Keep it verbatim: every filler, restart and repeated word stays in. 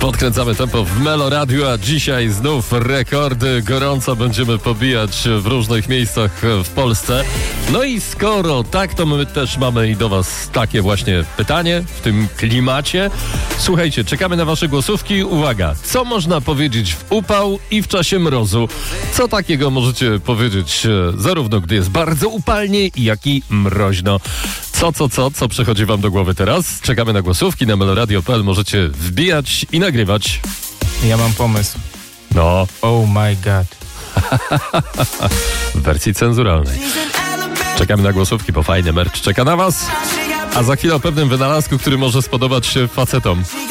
Podkręcamy tempo w Melo Radio, a dzisiaj znów rekordy gorąco będziemy pobijać w różnych miejscach w Polsce. No i skoro tak, to my też mamy i do was takie właśnie pytanie w tym klimacie. Słuchajcie, czekamy na wasze głosówki. Uwaga, co można powiedzieć w upał i w czasie mrozu? Co takiego możecie powiedzieć zarówno gdy jest bardzo upalnie, jak i mroźno? Co, co, co, co przychodzi wam do głowy teraz? Czekamy na głosówki, na meloradio kropka p l możecie wbijać i nagrywać. Ja mam pomysł. No. Oh my god. W wersji cenzuralnej. Czekamy na głosówki, bo fajny merch czeka na was. A za chwilę o pewnym wynalazku, który może spodobać się facetom.